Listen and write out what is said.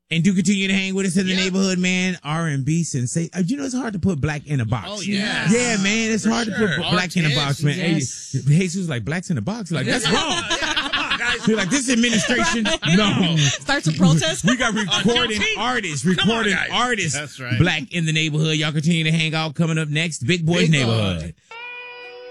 And do continue to hang with us in the neighborhood, man. R&B sensation. You know, it's hard to put black in a box. Oh, yeah. Yeah, man. It's hard to put black in a box, man. Yes. Hey, Jesus like, blacks in a box. Like, that's wrong. Come on, guys. You're like, this administration, no. Starts a protest. We got recording artists. That's right. Black in the neighborhood. Y'all continue to hang out. Coming up next, Big Boy's Neighborhood.